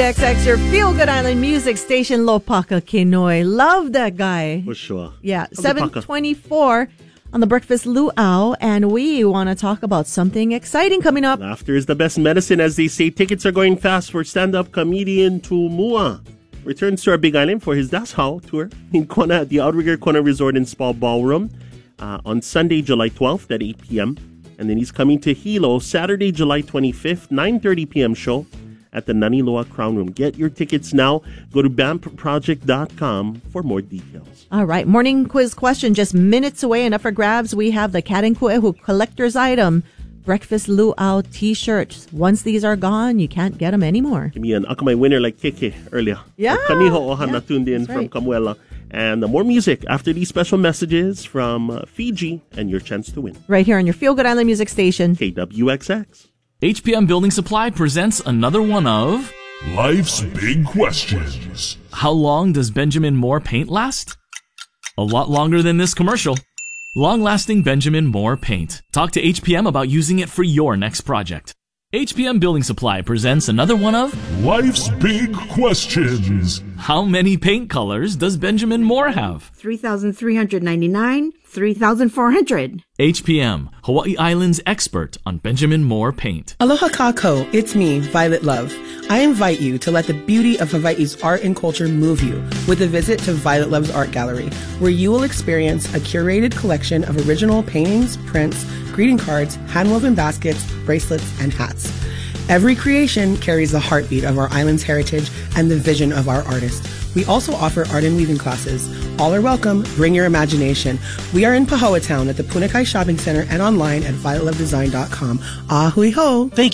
WXX, your feel-good island music station, Lopaka Kinoy. Love that guy. For sure. Yeah, 7:24 on the Breakfast Luau, and we want to talk about something exciting coming up. Laughter is the best medicine, as they say. Tickets are going fast for stand-up comedian Tumua. Returns to our Big Island for his Das How tour in Kona at the Outrigger Kona Resort and Spa Ballroom on Sunday, July 12th at 8 p.m. And then he's coming to Hilo Saturday, July 25th, 9:30 p.m. show at the Naniloa Crown Room. Get your tickets now. Go to BAMPproject.com for more details. All right, morning quiz question just minutes away and up for grabs. We have the Kat and Kuehu collector's item, Breakfast Luau t-shirts. Once these are gone, you can't get them anymore. Give me an Akamai winner like Keke earlier. Yeah. Kaniho Ohan yeah, tuned in from Kamuela. And more music after these special messages from Fiji and your chance to win. Right here on your Feel Good Island music station. KWXX. HPM Building Supply presents another one of Life's Big Questions. How long does Benjamin Moore paint last? A lot longer than this commercial. Long-lasting Benjamin Moore paint. Talk to HPM about using it for your next project. HPM Building Supply presents another one of Life's Big Questions. How many paint colors does Benjamin Moore have? 3,399, 3,400. HPM, Hawaii Island's expert on Benjamin Moore paint. Aloha kako, it's me, Violet Love. I invite you to let the beauty of Hawaii's art and culture move you with a visit to Violet Love's Art Gallery, where you will experience a curated collection of original paintings, prints, greeting cards, hand-woven baskets, bracelets, and hats. Every creation carries the heartbeat of our island's heritage and the vision of our artists. We also offer art and weaving classes. All are welcome. Bring your imagination. We are in Powhatan at the Punakai Shopping Center and online at violetlovedesign.com. Ahui ho! Thank